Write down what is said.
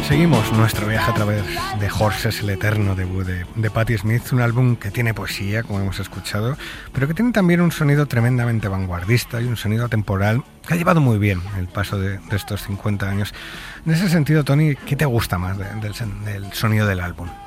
Seguimos nuestro viaje a través de Horses, el eterno debut de Patti Smith, un álbum que tiene poesía, como hemos escuchado, pero que tiene también un sonido tremendamente vanguardista y un sonido atemporal que ha llevado muy bien el paso de estos 50 años. En ese sentido, Tony, ¿qué te gusta más del sonido del álbum?